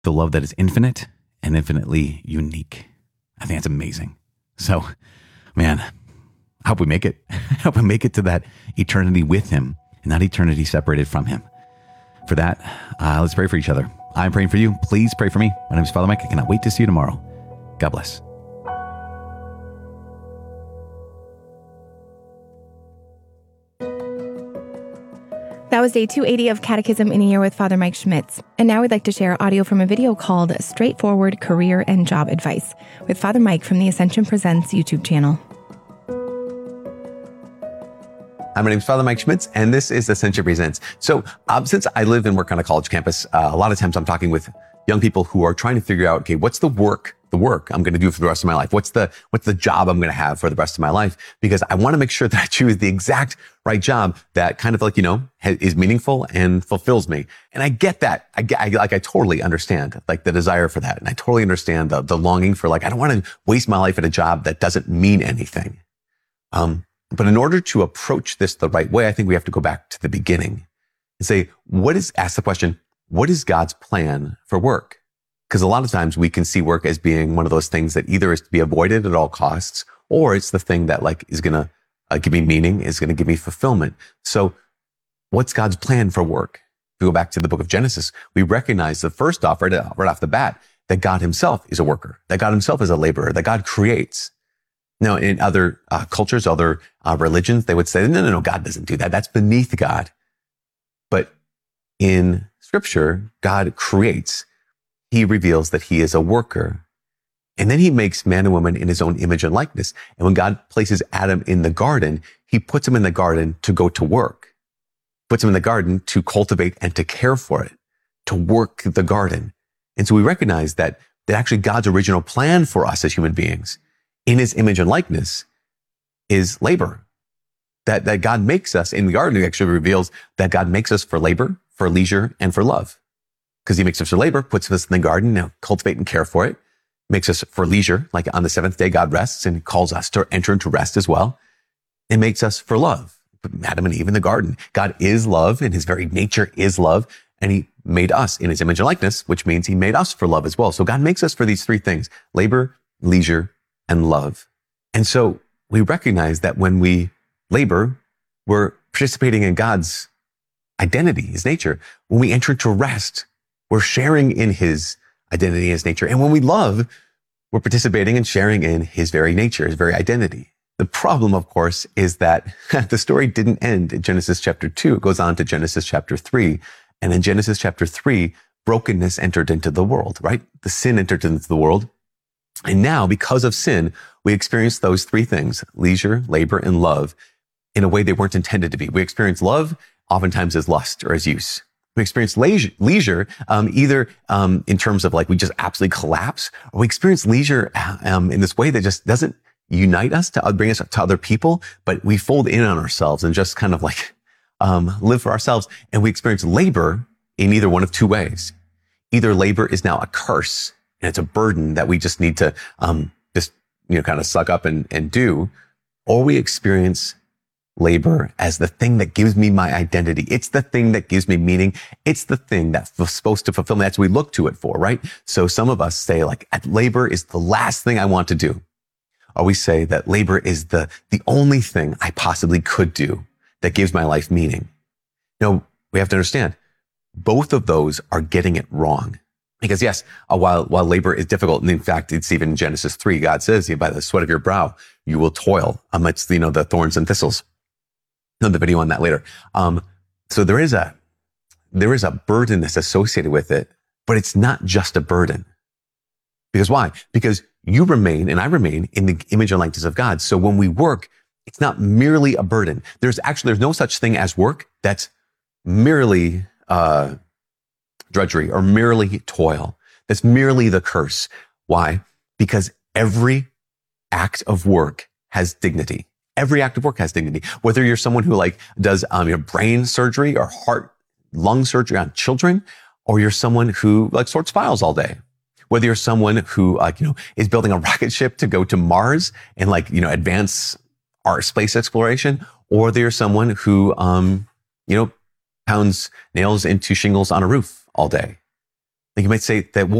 the love that is infinite and infinitely unique. I think that's amazing. So, man, I hope we make it. I hope we make it to that eternity with him and not eternity separated from him. For that, let's pray for each other. I'm praying for you. Please pray for me. My name is Father Mike. I cannot wait to see you tomorrow. God bless. That was day 280 of Catechism in a Year with Father Mike Schmitz. And now we'd like to share audio from a video called Straightforward Career and Job Advice with Father Mike from the Ascension Presents YouTube channel. Hi, my name is Father Mike Schmitz, and this is Ascension Presents. So since I live and work on a college campus, a lot of times I'm talking with young people who are trying to figure out, okay, what's the work I'm going to do for the rest of my life? What's the job I'm going to have for the rest of my life? Because I want to make sure that I choose the exact right job that kind of is meaningful and fulfills me. And I get that. I totally understand the desire for that. And I totally understand the longing for I don't want to waste my life at a job that doesn't mean anything. But in order to approach this the right way, I think we have to go back to the beginning and say, ask the question, what is God's plan for work? Because a lot of times we can see work as being one of those things that either is to be avoided at all costs, or it's the thing that is going to give me meaning, is going to give me fulfillment. So what's God's plan for work? If we go back to the book of Genesis, we recognize right off the bat, that God himself is a worker, that God himself is a laborer, that God creates. Now, in other cultures, other religions, they would say, no, God doesn't do that. That's beneath God. But in Scripture, God creates. He reveals that he is a worker. And then he makes man and woman in his own image and likeness. And when God places Adam in the garden, he puts him in the garden to go to work, puts him in the garden to cultivate and to care for it, to work the garden. And so we recognize that actually God's original plan for us as human beings in his image and likeness is labor. That God makes us in the garden. He actually reveals that God makes us for labor, for leisure, and for love. Because he makes us for labor, puts us in the garden, now cultivate and care for it. Makes us for leisure, like on the seventh day, God rests and calls us to enter into rest as well. It makes us for love. Adam and Eve in the garden. God is love and his very nature is love. And he made us in his image and likeness, which means he made us for love as well. So God makes us for these three things: labor, leisure, and love. And so we recognize that when we labor, we're participating in God's identity, his nature. When we enter into rest, we're sharing in his identity, his nature. And when we love, we're participating and sharing in his very nature, his very identity. The problem, of course, is that the story didn't end in Genesis chapter 2. It goes on to Genesis chapter 3. And in Genesis chapter 3, brokenness entered into the world, right? The sin entered into the world. And now, because of sin, we experience those three things: leisure, labor, and love, in a way they weren't intended to be. We experience love oftentimes as lust or as use. We experience leisure either in terms of we just absolutely collapse, or we experience leisure in this way that just doesn't unite us to bring us to other people, but we fold in on ourselves and just kind of live for ourselves. And we experience labor in either one of two ways. Either labor is now a curse and it's a burden that we just need to kind of suck up and do, or we experience labor as the thing that gives me my identity. It's the thing that gives me meaning. It's the thing that's supposed to fulfill me. That's what we look to it for, right? So some of us say labor is the last thing I want to do. Or we say that labor is the only thing I possibly could do that gives my life meaning. No, we have to understand both of those are getting it wrong. Because yes, while labor is difficult, and in fact, it's even in Genesis 3, God says, by the sweat of your brow, you will toil amidst, the thorns and thistles. The video on that later. So there is a burden that's associated with it, but it's not just a burden. Because why? Because you remain and I remain in the image and likeness of God. So when we work, it's not merely a burden. There's no such thing as work that's merely drudgery or merely toil. That's merely the curse. Why? Because every act of work has dignity. Every act of work has dignity. Whether you're someone who does brain surgery or heart, lung surgery on children, or you're someone who sorts files all day. Whether you're someone who is building a rocket ship to go to Mars and advance our space exploration, or whether you're someone who pounds nails into shingles on a roof all day. Like you might say that